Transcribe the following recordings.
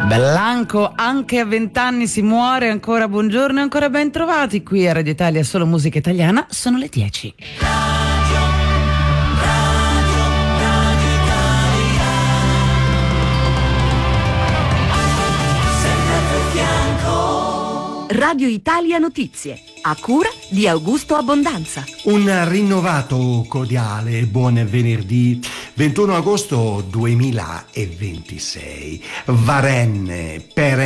Bellanco, anche a 20 anni si muore, ancora buongiorno e ancora ben trovati qui a Radio Italia, solo musica italiana, sono le 10. Radio Italia Notizie, a cura di Augusto Abbondanza. Un rinnovato cordiale buon venerdì 21 agosto 2026. Varenne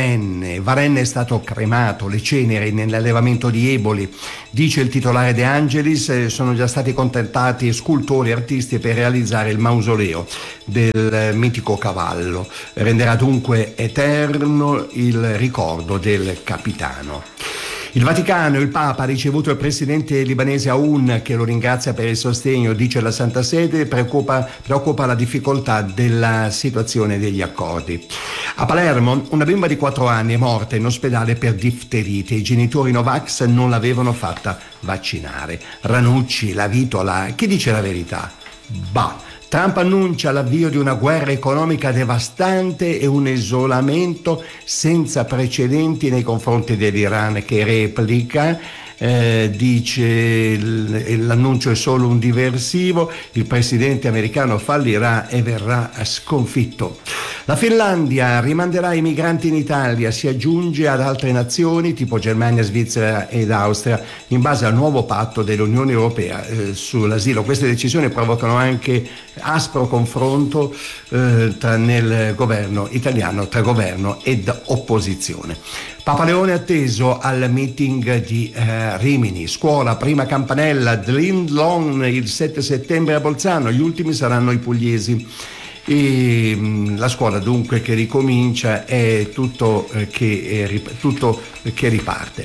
è stato cremato, le ceneri nell'allevamento di Eboli. Dice il titolare De Angelis, sono già stati contattati scultori e artisti per realizzare il mausoleo del mitico cavallo. Renderà dunque eterno il ricordo del capitano. Il Vaticano, il Papa ha ricevuto il presidente libanese Aoun, che lo ringrazia per il sostegno, dice la Santa Sede, preoccupa la difficoltà della situazione degli accordi. A Palermo una bimba di 4 anni è morta in ospedale per difterite, i genitori Novax non l'avevano fatta vaccinare. Ranucci, la vitola, chi dice la verità? Trump annuncia l'avvio di una guerra economica devastante e un isolamento senza precedenti nei confronti dell'Iran, che replica. Dice l'annuncio è solo un diversivo, il presidente americano fallirà e verrà sconfitto. La Finlandia rimanderà i migranti in Italia, si aggiunge ad altre nazioni tipo Germania, Svizzera ed Austria in base al nuovo patto dell'Unione Europea sull'asilo. Queste decisioni provocano anche aspro confronto nel governo italiano, tra governo ed opposizione. Papa Leone atteso al meeting di Rimini. Scuola, prima campanella, Dlin il 7 settembre a Bolzano, gli ultimi saranno i pugliesi. E la scuola dunque che ricomincia, è tutto che riparte.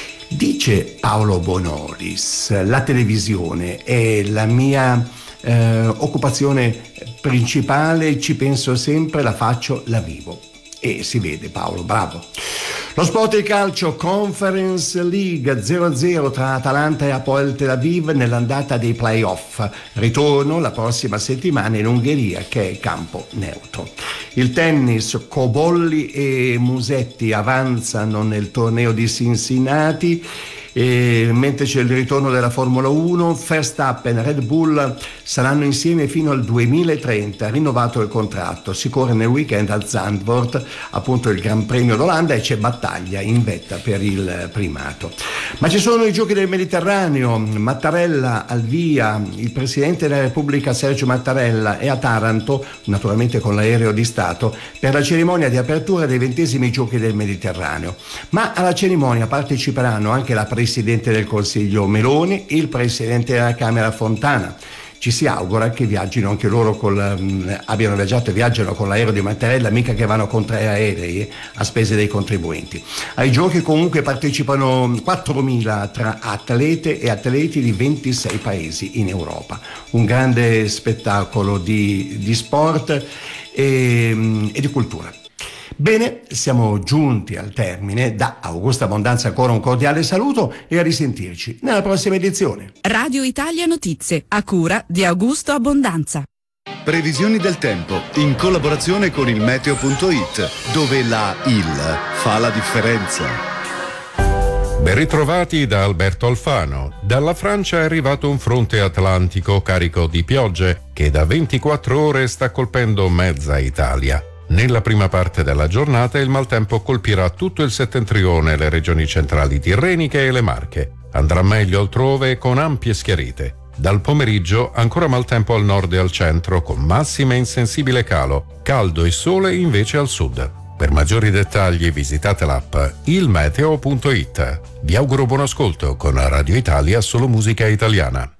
Dice Paolo Bonolis, la televisione è la mia occupazione principale, ci penso sempre, la faccio, la vivo. E si vede, Paolo, bravo. Lo sport di calcio, Conference League 0-0 tra Atalanta e Hapoel Tel Aviv nell'andata dei playoff. Ritorno la prossima settimana in Ungheria, che è campo neutro. Il tennis, Cobolli e Musetti avanzano nel torneo di Cincinnati. Mentre c'è il ritorno della Formula 1, Verstappen e Red Bull saranno insieme fino al 2030, rinnovato il contratto. Si corre nel weekend a Zandvoort, appunto il Gran Premio d'Olanda, e c'è battaglia in vetta per il primato. Ma ci sono i Giochi del Mediterraneo, Mattarella al via, il Presidente della Repubblica Sergio Mattarella è a Taranto, naturalmente con l'aereo di Stato, per la cerimonia di apertura dei 20esimi Giochi del Mediterraneo. Ma alla cerimonia parteciperanno anche la Presidente del Consiglio Meloni e il Presidente della Camera Fontana. Ci si augura che viaggino anche loro abbiano viaggiato e viaggiano con l'aereo di Mattarella, mica che vanno con 3 aerei a spese dei contribuenti. Ai giochi comunque partecipano 4.000 tra atlete e atleti di 26 paesi in Europa. Un grande spettacolo di sport e di cultura. Bene, siamo giunti al termine. Da Augusto Abbondanza ancora un cordiale saluto e a risentirci nella prossima edizione. Radio Italia Notizie, a cura di Augusto Abbondanza. Previsioni del tempo in collaborazione con il meteo.it, dove la IL fa la differenza. Ben ritrovati da Alberto Alfano. Dalla Francia è arrivato un fronte atlantico carico di piogge che da 24 ore sta colpendo mezza Italia. Nella prima parte della giornata il maltempo colpirà tutto il settentrione e le regioni centrali tirreniche e le Marche. Andrà meglio altrove con ampie schiarite. Dal pomeriggio ancora maltempo al nord e al centro con massime in sensibile calo, caldo e sole invece al sud. Per maggiori dettagli visitate l'app ilmeteo.it. Vi auguro buon ascolto con Radio Italia, solo musica italiana.